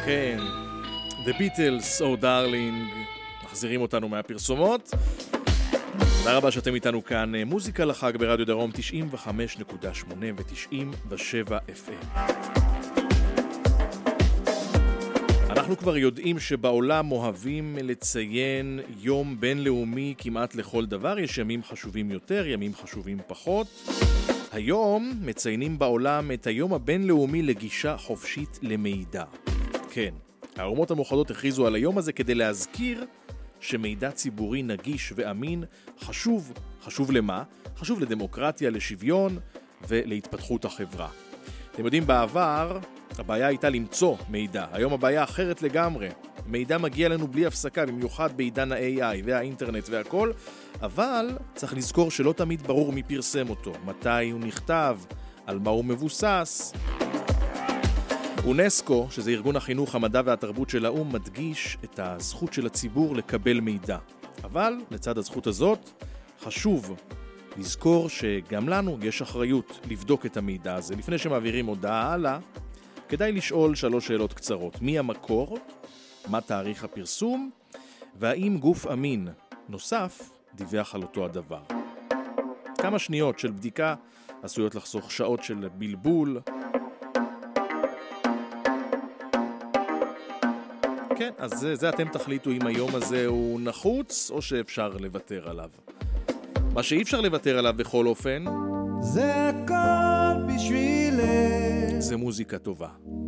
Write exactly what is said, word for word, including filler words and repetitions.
כן, The Beatles, Oh Darling, מחזירים אותנו מהפרסומות. תודה רבה שאתם איתנו כאן. מוזיקה לחג ברדיו דרום תשעים וחמש נקודה שמונה ו-תשעים ושבע אף אם. אנחנו כבר יודעים שבעולם אוהבים לציין יום בינלאומי כמעט לכל דבר. יש ימים חשובים יותר, ימים חשובים פחות. היום מציינים בעולם את היום הבינלאומי לגישה חופשית למידע. כן, האומות המאוחדות הכריזו על היום הזה כדי להזכיר שמידע ציבורי נגיש ואמין חשוב. חשוב למה? חשוב לדמוקרטיה, לשוויון ולהתפתחות החברה. אתם יודעים, בעבר הבעיה הייתה למצוא מידע. היום הבעיה אחרת לגמרי. מידע מגיע לנו בלי הפסקה, במיוחד בעידן ה-איי איי והאינטרנט והכל, אבל צריך לזכור שלא תמיד ברור מי פרסם אותו, מתי הוא נכתב, על מה הוא מבוסס. אונסקו, שזה ארגון החינוך, המדע והתרבות של האו"ם, מדגיש את הזכות של הציבור לקבל מידע. אבל לצד הזכות הזאת חשוב לזכור שגם לנו יש אחריות לבדוק את המידע הזה. לפני שמעבירים הודעה הלאה, כדאי לשאול שלוש שאלות קצרות. מי המקור? מה תאריך הפרסום? והאם גוף אמין נוסף דיווח על אותו הדבר? כמה שניות של בדיקה עשויות לחסוך שעות של בלבול. כן, אז זה, זה אתם תחליטו אם היום הזה הוא נחוץ או שאפשר לוותר עליו. מה שאי אפשר לוותר עליו בכל אופן, זה הכל בשבילי, זה מוזיקה טובה.